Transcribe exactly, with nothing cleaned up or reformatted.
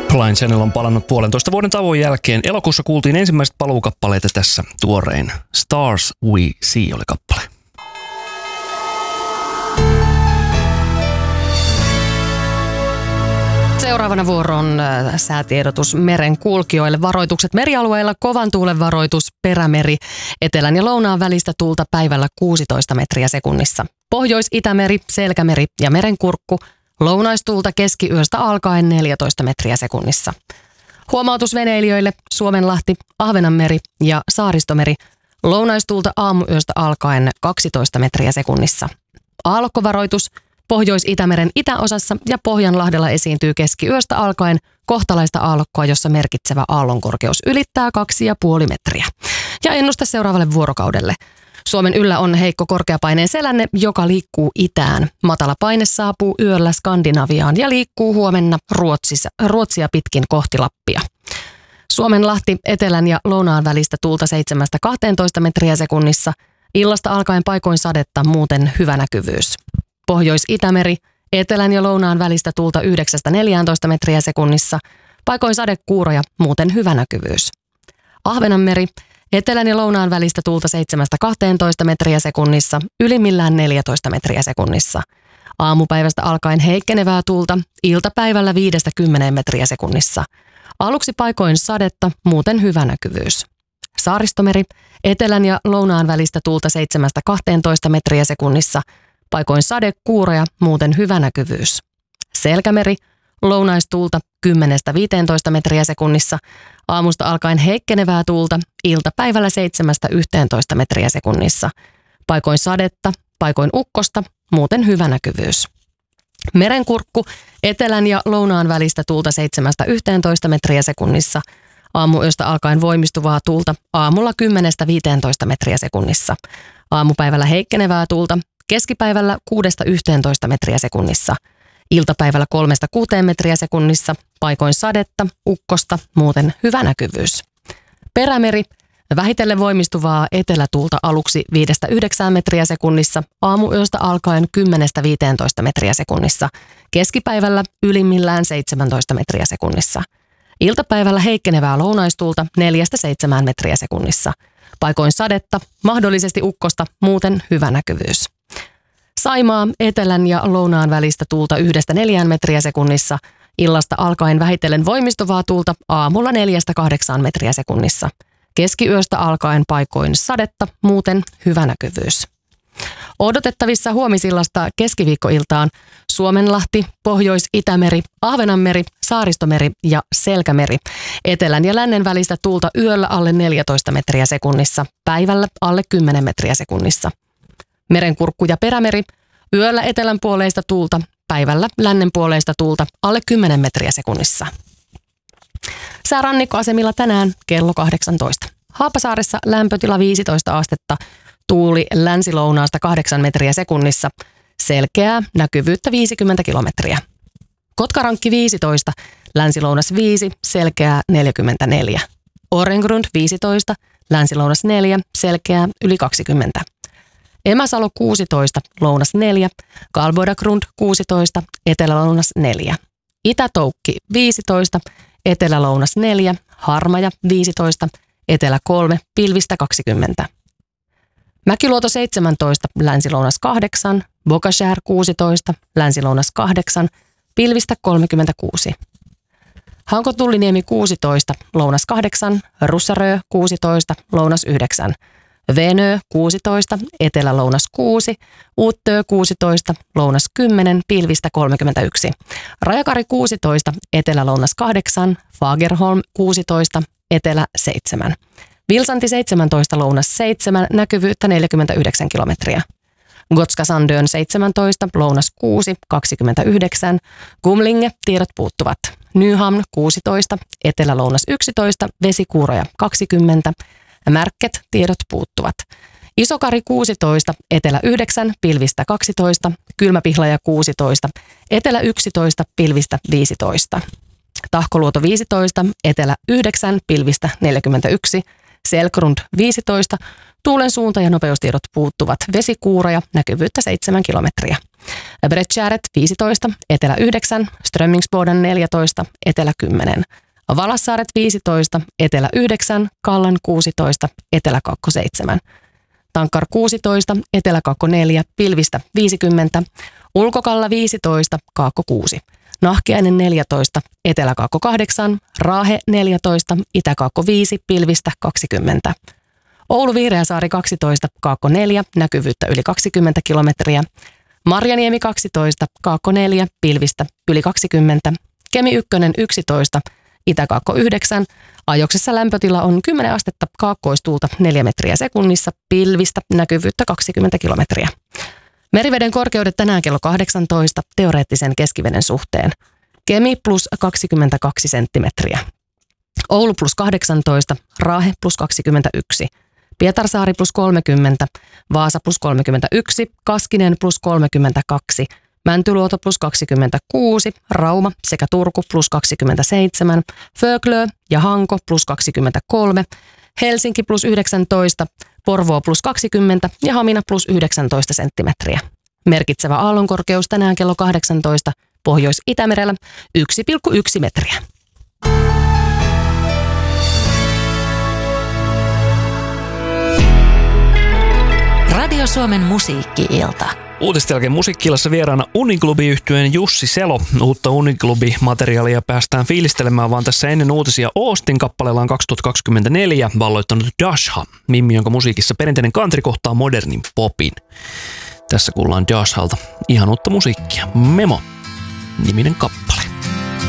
Blind Channel on palannut puolentoista vuoden tauon jälkeen. Elokuussa kuultiin ensimmäiset paluukappaleita tässä. Tuorein Stars We See oli kappale. Seuraavana vuoron säätiedotus meren kulkijoille. Varoitukset merialueilla, kovan tuulen varoitus, perämeri, etelän ja lounaan välistä tuulta päivällä kuusitoista metriä sekunnissa. Pohjois-Itämeri, Selkämeri ja merenkurkku, lounaistuulta keskiyöstä alkaen neljätoista metriä sekunnissa. Huomautus veneilijöille, Suomenlahti, Ahvenanmeri ja Saaristomeri, lounaistuulta aamuyöstä alkaen kaksitoista metriä sekunnissa. Aallokkovaroitus, Pohjois-Itämeren itäosassa ja Pohjanlahdella esiintyy keskiyöstä alkaen kohtalaista aallokkoa, jossa merkitsevä aallonkorkeus ylittää kaksi pilkku viisi metriä. Ja ennuste seuraavalle vuorokaudelle. Suomen yllä on heikko korkeapaineen selänne, joka liikkuu itään. Matala paine saapuu yöllä Skandinaviaan ja liikkuu huomenna Ruotsissa, Ruotsia pitkin kohti Lappia. Suomenlahti, etelän ja lounaan välistä tuulta seitsemästä kahteentoista metriä sekunnissa. Illasta alkaen paikoin sadetta, muuten hyvä näkyvyys. Pohjois-Itämeri, etelän ja lounaan välistä tuulta yhdeksästä neljääntoista metriä sekunnissa. Paikoin sadekuuroja, muuten hyvä näkyvyys. Ahvenanmeri, etelän ja lounaan välistä tuulta seitsemästä kahteentoista metriä sekunnissa, ylimmillään neljätoista metriä sekunnissa. Aamupäivästä alkaen heikkenevää tuulta, iltapäivällä viidestä kymmeneen metriä sekunnissa. Aluksi paikoin sadetta, muuten hyvä näkyvyys. Saaristomeri, etelän ja lounaan välistä tuulta seitsemästä kahteentoista metriä sekunnissa, paikoin sadekuuroja, muuten hyvä näkyvyys. Selkämeri, lounaistuulta kymmenestä viiteentoista metriä sekunnissa, aamusta alkaen heikkenevää tuulta, iltapäivällä seitsemästä yhteentoista metriä sekunnissa. Paikoin sadetta, paikoin ukkosta, muuten hyvä näkyvyys. Merenkurkku, etelän ja lounaan välistä tuulta seitsemästä yhteentoista metriä sekunnissa, aamuyöstä alkaen voimistuvaa tuulta, aamulla kymmenestä viiteentoista metriä sekunnissa. Aamupäivällä heikkenevää tuulta, keskipäivällä kuudesta yhteentoista metriä sekunnissa. Iltapäivällä kolmesta kuuteen metriä sekunnissa, paikoin sadetta, ukkosta, muuten hyvä näkyvyys. Perämeri, vähitellen voimistuvaa etelätuulta aluksi viidestä yhdeksään metriä sekunnissa, aamuyöstä alkaen kymmenestä viiteentoista metriä sekunnissa. Keskipäivällä ylimmillään seitsemäntoista metriä sekunnissa. Iltapäivällä heikkenevää lounaistuulta neljästä seitsemään metriä sekunnissa. Paikoin sadetta, mahdollisesti ukkosta, muuten hyvä näkyvyys. Saimaa, etelän ja lounaan välistä tuulta yhdestä neljään metriä sekunnissa, illasta alkaen vähitellen voimistuvaa tuulta aamulla neljästä kahdeksaan metriä sekunnissa. Keskiyöstä alkaen paikoin sadetta, muuten hyvä näkyvyys. Odotettavissa huomisillasta keskiviikkoiltaan Suomenlahti, Pohjois-Itämeri, Ahvenanmeri, Saaristomeri ja Selkämeri. Etelän ja lännen välistä tuulta yöllä alle neljätoista metriä sekunnissa, päivällä alle kymmenen metriä sekunnissa. Merenkurkku ja perämeri, yöllä etelän puoleista tuulta, päivällä lännen puoleista tuulta alle kymmenen metriä sekunnissa. Sää rannikkoasemilla tänään kello kahdeksantoista. Haapasaaressa lämpötila viisitoista astetta, tuuli länsilounaasta kahdeksan metriä sekunnissa, selkeää näkyvyyttä viisikymmentä kilometriä. Kotkarankki viisitoista, länsilounas viisi, selkeää neljäkymmentäneljä. Orengrund viisitoista, länsilounas neljä, selkeää yli kaksikymmentä. Emäsalo kuusitoista, lounas neljä, Kalbodagrund kuusitoista, etelälounas neljä. Itätoukki viisitoista, etelälounas neljä, Harmaja viisitoista, etelä kolme, pilvistä kaksikymmentä. Mäkiluoto seitsemäntoista, länsilounas kahdeksan, Bokashär kuusitoista, länsilounas kahdeksan, pilvistä kolmekymmentäkuusi. Hanko-Tulliniemi kuusitoista, lounas kahdeksan, Russarö kuusitoista, lounas yhdeksän. Venö kuusitoista, etelä-lounas kuusi, Uuttö kuusitoista, lounas kymmenen, pilvistä kolmekymmentäyksi. Rajakari kuusitoista, etelä-lounas kahdeksan, Fagerholm kuusitoista, etelä seitsemän. Vilsanti seitsemäntoista, lounas seitsemän, näkyvyyttä neljäkymmentäyhdeksän kilometriä. Gotska Sandön seitsemäntoista, lounas kuusi, kaksikymmentäyhdeksän. Gumlinge, tiedot puuttuvat. Nyhamn kuusitoista, etelä-lounas yksitoista, vesikuuroja kaksikymmentä. Märket, tiedot puuttuvat. Isokari kuusitoista, etelä yhdeksän, pilvistä kaksitoista, Kylmäpihlaja kuusitoista, etelä yksitoista, pilvistä viisitoista. Tahkoluoto viisitoista, etelä yhdeksän, pilvistä neljäkymmentäyksi, Selkrund viisitoista, tuulen suunta ja nopeustiedot puuttuvat. Vesikuuroja, näkyvyyttä seitsemän kilometriä. Breckäret viisitoista, etelä yhdeksän, Strömmingsboden neljätoista, etelä kymmenen. Valassaaret viisitoista, etelä yhdeksän, Kallan kuusitoista, etelä seitsemän. Tankkar kuusitoista, etelä neljä, pilvistä viisikymmentä, Ulkokalla viisitoista, kaakko kuusi. Nahkiainen neljätoista, etelä kahdeksan, Raahe neljätoista, itä viisi, pilvistä kaksikymmentä. Oulu Vihreäsaari kaksitoista, kaakko neljä, näkyvyyttä yli kaksikymmentä kilometriä. Marjaniemi kaksitoista, kaakko neljä, pilvistä yli kaksikymmentä. Kemi yksi yksitoista, itä yhdeksän, ajoksessa lämpötila on kymmenen astetta, kaakkoistuulta neljä metriä sekunnissa, pilvistä näkyvyyttä kaksikymmentä kilometriä. Meriveden korkeudet tänään kello kahdeksantoista teoreettisen keskiveden suhteen. Kemi plus kaksikymmentäkaksi senttimetriä. Oulu plus kahdeksantoista, Raahe plus kaksikymmentäyksi. Pietarsaari plus kolmekymmentä, Vaasa plus kolmekymmentäyksi, Kaskinen plus kolmekymmentäkaksi, Mäntyluoto plus kaksikymmentäkuusi, Rauma sekä Turku plus kaksikymmentäseitsemän, Föglö ja Hanko plus kaksikymmentäkolme, Helsinki plus yhdeksäntoista, Porvoo plus kaksikymmentä ja Hamina plus yhdeksäntoista senttimetriä. Merkitsevä aallonkorkeus tänään kello kahdeksantoista Pohjois-Itämerellä yksi pilkku yksi metriä. Radio Suomen musiikki-ilta. Uutisten jälkeen musiikki-illassa vieraana Uniklubi-yhtyeen Jussi Selo. Uutta Uniklubi-materiaalia päästään fiilistelemään, vaan tässä ennen uutisia Austin kappaleella on kaksituhattakaksikymmentäneljä valloittanut Dasha, mimmi, jonka musiikissa perinteinen country kohtaa modernin popin. Tässä kuullaan Dashalta ihan uutta musiikkia. Memo, niminen kappale.